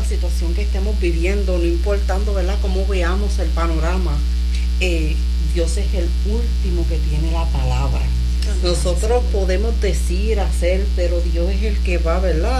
situación que estemos viviendo, no importando, ¿verdad?, cómo veamos el panorama, Dios es el último que tiene la palabra. Nosotros podemos decir, hacer, pero Dios es el que va, ¿verdad?,